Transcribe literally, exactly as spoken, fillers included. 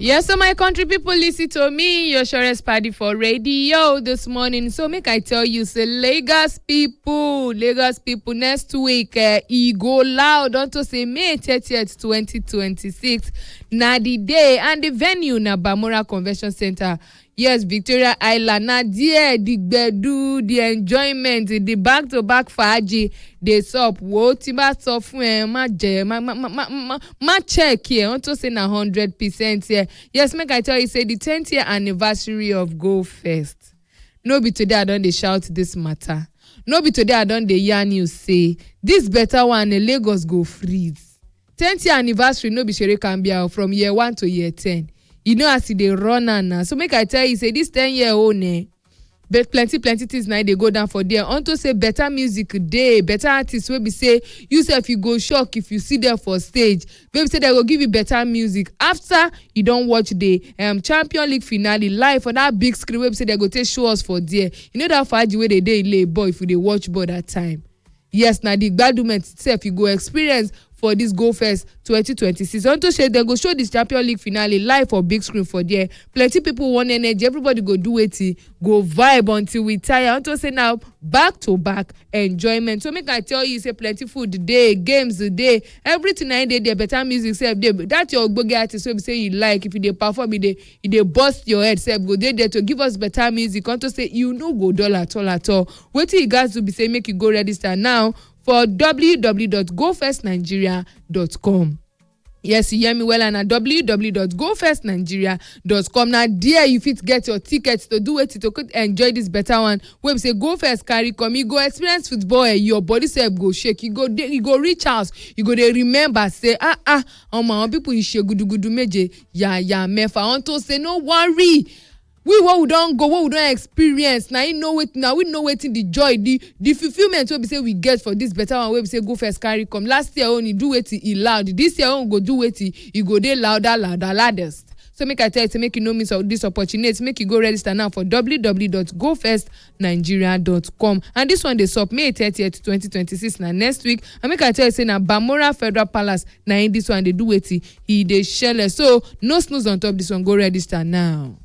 Yes, so my country people listen to me, your surest party for radio this morning. So make I tell you, say Lagos people, Lagos people next week, uh, e go loud unto say May thirtieth, twenty twenty-six. Na the day and the venue na Bamora Convention Center. Yes, Victoria Island. Na there the gbedu, the enjoyment, the back to back faji, they sup. Wo ti ba sọ fún ẹ ma jẹ ma ma ma ma ma check here. Unto say na one hundred percent here. Yes, make I tell you, say the tenth year anniversary of Go Fest. No be today I don dey shout this matter. No be today I don dey yarn you say this better one in Lagos go freeze. tenth year anniversary no be Shere Cambia from year one to year ten. You know as they run now. So make I tell you, say this ten year old eh, but plenty plenty things now they go down for there. Unto say better music day, better artists will be say you say if you go shock if you see there for stage. Baby say they will give you better music after you don't watch the um Champion League finale live for that big screen. Baby say they go take show us for there. You know that fight way they day lay boy if you they watch ball that time. Yes, now the graduate itself you go experience for this Go Fest twenty twenty-six. Unto say they go show this Champion League finale live for big screen for there. Plenty people want energy. Everybody go do it, go vibe until we tire. Unto say now back to back enjoyment. So make I tell you, say plenty food day, games day, everything I day there, better music self day. That's your boogie artist. So we say you like if you they perform, you they you they bust your head self. Go there there to give us better music. Unto say you no go dull at all at all. Wait till you guys to be say make you go register now for w w w dot go fest nigeria dot com. Yes, you hear me well, and at w w w dot go fest nigeria dot com. Now, there you fit get your tickets to do it to enjoy this better one. Where we say Go Fest carry come, you go experience football, eh, your body self go shake, you go you go reach house, you go they remember say ah ah, oh my people you share gudu gudu meje ya ya mefa. I want to say no worry. We what we don't go, what we don't experience. Now you know it. Now we know waiting the joy, the the fulfillment. What we say we get for this better one. Where we say Go Fest carry come. Last year only do it he loud. This year only go do it you go there louder, louder, loudest. So make I tell you to make you know miss of this opportunity. Make you go register now for w w w dot go fest nigeria dot com. And this one they sup May thirtieth, twenty twenty-six. Now next week. And make I tell you say now Bamora Federal Palace. Now in this one they do it he they share. So no snooze on top this one. Go register now.